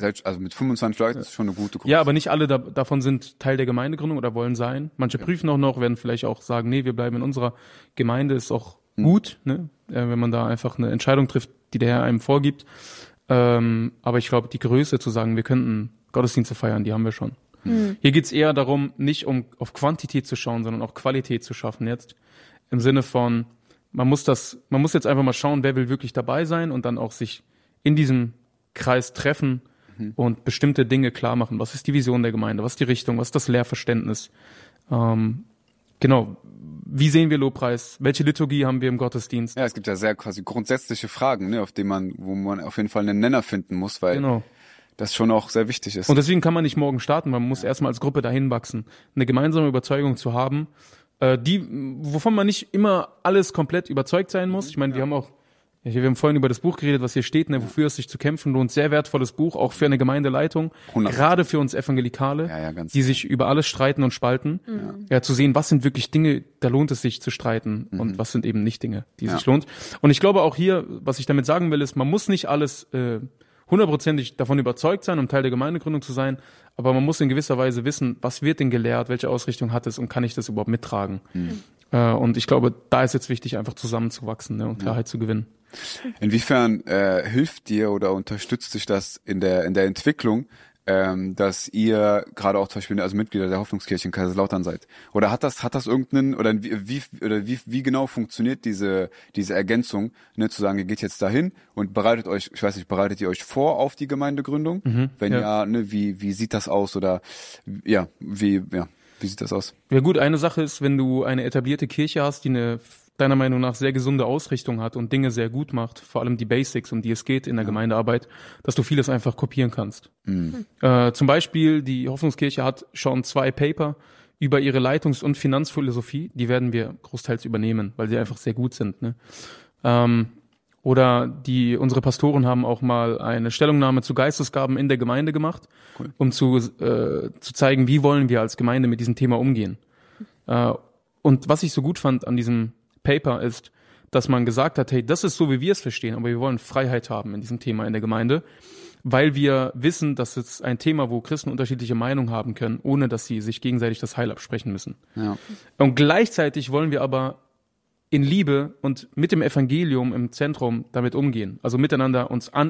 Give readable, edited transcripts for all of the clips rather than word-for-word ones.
also mit 25 Leuten ist schon eine gute Größe. Ja, aber nicht alle davon sind Teil der Gemeindegründung oder wollen sein. Manche prüfen auch noch, werden vielleicht auch sagen, nee, wir bleiben in unserer Gemeinde, ist auch gut, ne? Wenn man da einfach eine Entscheidung trifft, die der Herr einem vorgibt. Aber ich glaube, die Größe zu sagen, wir könnten Gottesdienste feiern, die haben wir schon. Hier geht's eher darum, nicht um auf Quantität zu schauen, sondern auch Qualität zu schaffen jetzt. Im Sinne von, man muss jetzt einfach mal schauen, wer will wirklich dabei sein und dann auch sich in diesem Kreis treffen und bestimmte Dinge klar machen. Was ist die Vision der Gemeinde? Was ist die Richtung? Was ist das Lehrverständnis? Genau. Wie sehen wir Lobpreis? Welche Liturgie haben wir im Gottesdienst? Ja, es gibt ja sehr quasi grundsätzliche Fragen, ne, wo man auf jeden Fall einen Nenner finden muss, weil das schon auch sehr wichtig ist. Und deswegen kann man nicht morgen starten, man muss erstmal als Gruppe dahin wachsen. Eine gemeinsame Überzeugung zu haben, wovon man nicht immer alles komplett überzeugt sein muss. Ich meine, wir haben vorhin über das Buch geredet, was hier steht, ne, wofür es sich zu kämpfen lohnt. Sehr wertvolles Buch, auch für eine Gemeindeleitung, 100%. Gerade für uns Evangelikale, die sich über alles streiten und spalten. Ja, zu sehen, was sind wirklich Dinge, da lohnt es sich zu streiten und was sind eben nicht Dinge, die sich lohnt. Und ich glaube auch hier, was ich damit sagen will, ist, man muss nicht alles 100%ig davon überzeugt sein, um Teil der Gemeindegründung zu sein, aber man muss in gewisser Weise wissen, was wird denn gelehrt, welche Ausrichtung hat es und kann ich das überhaupt mittragen? Und ich glaube, da ist jetzt wichtig, einfach zusammenzuwachsen, ne, und Klarheit zu gewinnen. Inwiefern hilft dir oder unterstützt dich das in der Entwicklung, dass ihr gerade auch zum Beispiel also Mitglieder der Hoffnungskirche in Kaiserslautern seid? Oder hat das irgendeinen oder wie genau funktioniert diese Ergänzung, ne, zu sagen, ihr geht jetzt dahin und bereitet ihr euch vor auf die Gemeindegründung? Wenn ja, ne, wie sieht das aus oder wie sieht das aus? Ja gut, eine Sache ist, wenn du eine etablierte Kirche hast, die eine deiner Meinung nach sehr gesunde Ausrichtung hat und Dinge sehr gut macht, vor allem die Basics, um die es geht in der Gemeindearbeit, dass du vieles einfach kopieren kannst. Zum Beispiel, die Hoffnungskirche hat schon 2 Paper über ihre Leitungs- und Finanzphilosophie, die werden wir großteils übernehmen, weil sie einfach sehr gut sind. Ne? Oder unsere Pastoren haben auch mal eine Stellungnahme zu Geistesgaben in der Gemeinde gemacht, um zu zeigen, wie wollen wir als Gemeinde mit diesem Thema umgehen. Und was ich so gut fand an diesem Paper ist, dass man gesagt hat, hey, das ist so, wie wir es verstehen, aber wir wollen Freiheit haben in diesem Thema in der Gemeinde, weil wir wissen, dass es ein Thema, wo Christen unterschiedliche Meinungen haben können, ohne dass sie sich gegenseitig das Heil absprechen müssen. Ja. Und gleichzeitig wollen wir aber in Liebe und mit dem Evangelium im Zentrum damit umgehen, also miteinander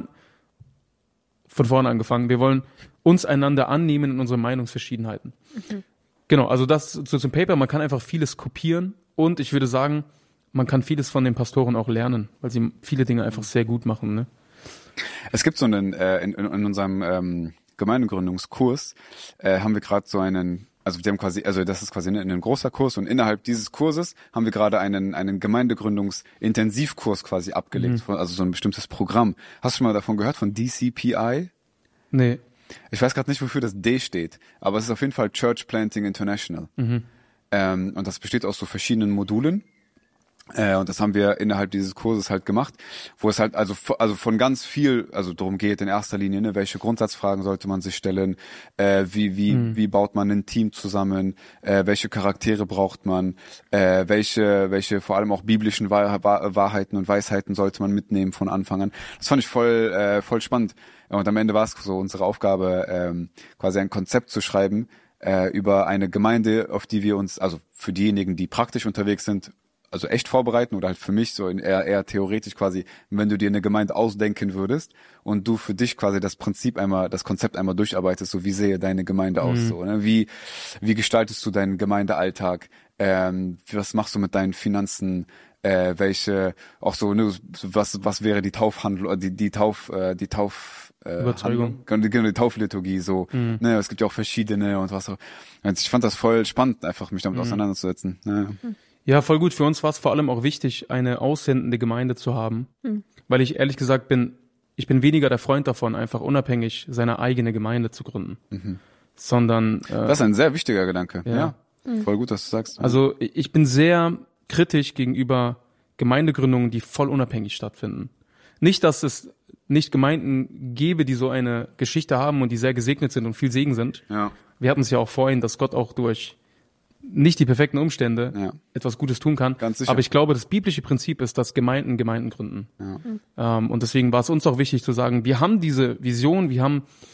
von vorne angefangen, wir wollen uns einander annehmen in unseren Meinungsverschiedenheiten. Genau, also das zum Paper, man kann einfach vieles kopieren und ich würde sagen, man kann vieles von den Pastoren auch lernen, weil sie viele Dinge einfach sehr gut machen. Ne? Es gibt so einen, in unserem Gemeindegründungskurs haben wir gerade so einen, also wir haben quasi, also das ist quasi ein großer Kurs und innerhalb dieses Kurses haben wir gerade einen Gemeindegründungsintensivkurs quasi abgelegt, also so ein bestimmtes Programm. Hast du schon mal davon gehört, von DCPI? Nee. Ich weiß gerade nicht, wofür das D steht, aber es ist auf jeden Fall Church Planting International. Und das besteht aus so verschiedenen Modulen. Und das haben wir innerhalb dieses Kurses halt gemacht, wo es halt also von ganz viel, also darum geht in erster Linie, ne, welche Grundsatzfragen sollte man sich stellen, wie baut man ein Team zusammen, welche Charaktere braucht man, welche vor allem auch biblischen Wahrheiten und Weisheiten sollte man mitnehmen von Anfang an. Das fand ich voll spannend. Und am Ende war es so unsere Aufgabe, quasi ein Konzept zu schreiben über eine Gemeinde, auf die wir uns, also für diejenigen, die praktisch unterwegs sind, also echt vorbereiten oder halt für mich so eher theoretisch quasi, wenn du dir eine Gemeinde ausdenken würdest und du für dich quasi das Konzept einmal durcharbeitest, so wie sehe deine Gemeinde aus, so, ne? Wie gestaltest du deinen Gemeindealltag, was machst du mit deinen Finanzen, welche, auch so, ne, was wäre die Taufhandlung, die Überzeugung. Die Taufliturgie, so, ne, es gibt ja auch verschiedene und was auch. Also ich fand das voll spannend, einfach mich damit auseinanderzusetzen, ne. Ja, voll gut. Für uns war es vor allem auch wichtig, eine aussendende Gemeinde zu haben, weil ich ehrlich gesagt bin weniger der Freund davon, einfach unabhängig seine eigene Gemeinde zu gründen, sondern das ist ein sehr wichtiger Gedanke. Ja. Voll gut, dass du sagst. Also ich bin sehr kritisch gegenüber Gemeindegründungen, die voll unabhängig stattfinden. Nicht, dass es nicht Gemeinden gäbe, die so eine Geschichte haben und die sehr gesegnet sind und viel Segen sind. Ja. Wir hatten es ja auch vorhin, dass Gott auch durch nicht die perfekten Umstände etwas Gutes tun kann. Ganz sicher. Aber ich glaube, das biblische Prinzip ist, dass Gemeinden gründen. Ja. Und deswegen war es uns auch wichtig zu sagen, wir haben diese Vision, wir haben